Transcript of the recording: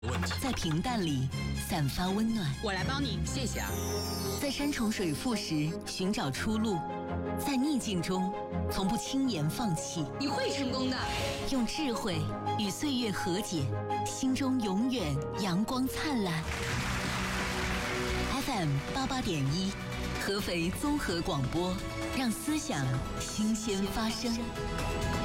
在平淡里散发温暖。 我来帮你，谢谢啊。 在山重水复时寻找出路，在逆境中从不轻言放弃。 你会成功的。 用智慧与岁月和解，心中永远阳光灿烂。FM 88.1，合肥综合广播，让思想新鲜发生。